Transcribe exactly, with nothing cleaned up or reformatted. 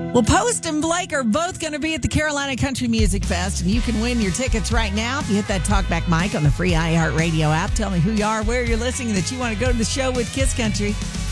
Well, Post and Blake are both going to be at the Carolina Country Music Fest, and you can win your tickets right now if you hit that talkback mic on the free iHeartRadio app. Tell me who you are, where you're listening, and that you want to go to the show with Kiss Country.